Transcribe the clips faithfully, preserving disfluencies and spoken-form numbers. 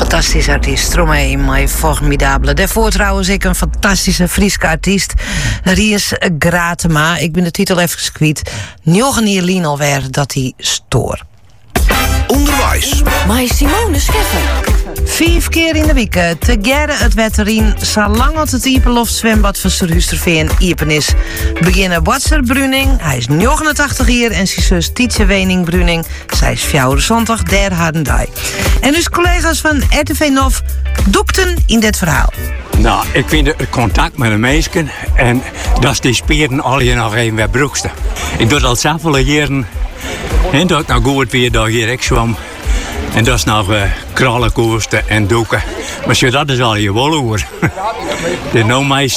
Fantastische artiest, Stromae, my formidabele. Daarvoor trouwens ik een fantastische Frieske artiest, Ries Gratema. Ik ben de titel even kwijt. Njogen Nierlien alweer dat hij stoor. Onderwijs. Maar Simone Scheffer. Vijf keer in de week te gerren het wetterien, zolang als het Ieperloft zwembad van Surhusterveen iepen is. Beginnen Watser Bruning, hij is negenentachtig jaar en zijn zus Tietje Wening Bruning, zij is vijfenzontig, der Hardendij. En dus collega's van R T V Nov doekten in dit verhaal. Nou, ik vind het contact met de mensen en dat die spieren al je nog even weer broeksten. Ik doe dat al zoveel jaren en dat ik nou goed weer door hier ik zwam. En dat is nog uh, krallenkoersten en doeken. Maar zo, dat is al je wollen hoor. De nou mij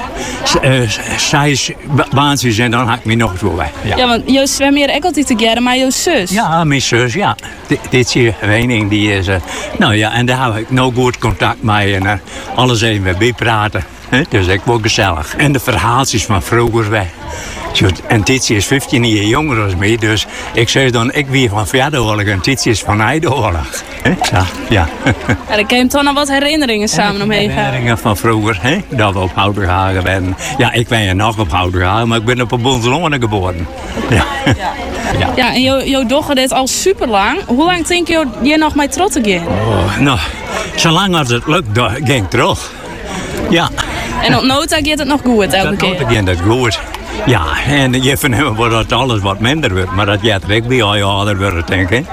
zes baantjes en dan haak ik me nog eens weg. Ja. Ja, want je zwem hier ook altijd together, maar je zus. Ja, mijn zus, ja. D- dit is je Wening, die is... Uh, nou ja, en daar heb ik nou goed contact mee en uh, alles even weer bijpraten. He? Dus ik word gezellig. En de verhaaltjes van vroeger weg. En Tietje is vijftien jaar jonger dan mij, dus ik zeg dan, ik wie van Verjaardagoorlog en Tietje is van Heideoorlog. Ja, ja. Ja, dan kun je toch nog wat herinneringen samen omheen gaan. Herinneringen van vroeger, hè? Dat we op Houderhagen werden. Ja, ik ben ja nog op Houderhagen, maar ik ben op Bonselongen geboren. Ja. Ja, ja. Ja en jouw dochter deed al super lang. Hoe lang denk je je nog mee terug te gaan? Oh, nou, zolang als het lukt, dan ging ik terug. Ja. En op nota gaat het nog goed elke keer? Op nota gaat het goed. Ja, en je vindt wordt dat alles wat minder wordt, maar dat jij er ook bij al je ouder wordt, denk ik.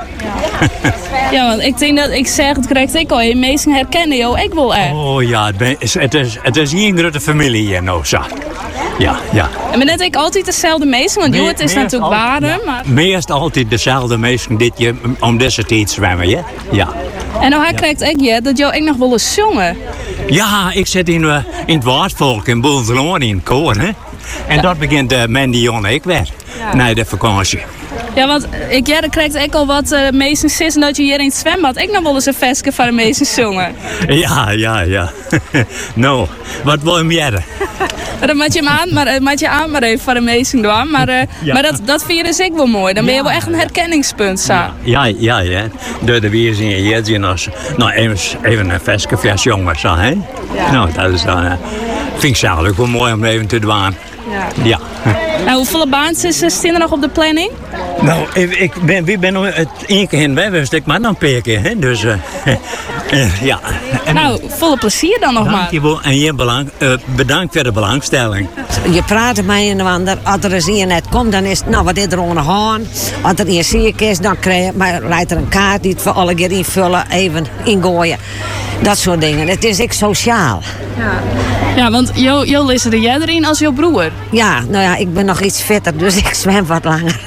Ja, want ik denk dat ik zeg, het krijgt ik al, je meesten herkennen jou, ik wil echt. Oh ja, het, ben, het, is, het is hier een grote familie hier nou, zo. Ja, ja. En ben net ik altijd dezelfde meesten, want joh, het is natuurlijk warm, ja. Maar... Meest altijd dezelfde meesten dit je om deze tijd zwemmen, ja. Ja. En nou, hij ja. krijgt ik je dat jou ik nog wel eens zongen. Ja, ik zit in, uh, in het waardvolk in Boelzeloon in het koor, hè. En ja. dat begint uh, Mandy Jon ik weer, ja. na de vakantie. Ja, want ik, ja, dan krijg ik al wat uh, meesten sissen dat je hier in het zwembad ik nog wel eens een versje van de meesten zongen. Ja, ja, ja. Nou, wat wil je meer? Dan moet je hem aan, maar, moet je aan maar even van de meesten doen. Maar, uh, ja. maar dat, dat vieren is ik wel mooi. Dan ben je ja. wel echt een herkenningspunt samen. Ja, ja, ja. Door de weer zien je hier zien als nou, even, even een versje vers jongens. Zo, hè? Ja. Nou, dat is dan. Uh, vind ik zelf ook wel mooi om even te doen. Ja. Ja. Nou, hoeveel baantjes staan er nog op de planning? Nou, ik ben, wie ben het één keer in geweest, ik maar dan een keer, hè? Dus uh, uh, ja. En, nou, volle plezier dan nog maar. Dankjewel en je belang, uh, bedankt voor de belangstelling. Je praat met een ander, als er eens hier net komt, dan is het, nou, wat is er onder gaan? Als er hier ziek is, dan krijg je, maar rijdt er een kaart die het voor alle keer invullen, even ingooien. Dat soort dingen. Het is echt sociaal. Ja, ja want jou leest jij erin als jouw broer? Ja, nou ja, ik ben nog iets fitter, dus ik zwem wat langer.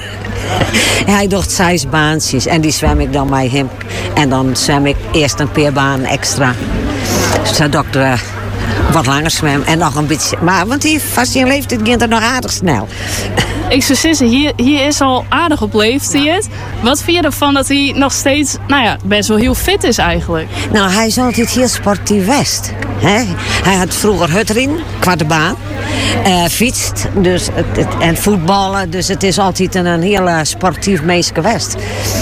Hij doet zes baantjes en die zwem ik dan met hem. En dan zwem ik eerst een paar banen extra. Zodat ik uh, wat langer zwem en nog een beetje. Maar want die vast in leeftijd gaat er nog aardig snel. Ik zou zeggen, hier, hier is al aardig op leeftijd. Wat vind je ervan dat hij nog steeds, nou ja, best wel heel fit is eigenlijk? Nou, hij is altijd heel sportief west. He? Hij had vroeger hutrin, kwartbaan, uh, fietst dus het, het, en voetballen. Dus het is altijd een, een heel sportief meisje geweest.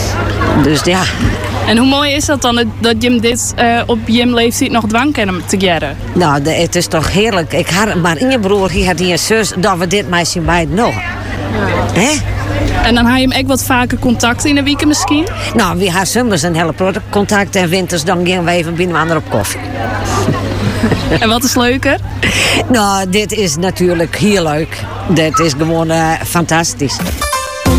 Dus ja. En hoe mooi is dat dan, dat je hem dit uh, op je leeftijd nog dwang kennen te gerren? Nou, de, het is toch heerlijk. Ik had, maar in je broer, die had in je zus, dat we dit meisje bij het nog. Ja. Hè? En dan haal je hem ook wat vaker contact in de week misschien? Nou, we hebben zomers een hele grote contact en winters dan gaan we even binnen aan op koffie. En wat is leuker? Nou, dit is natuurlijk heel leuk. Dit is gewoon uh, fantastisch.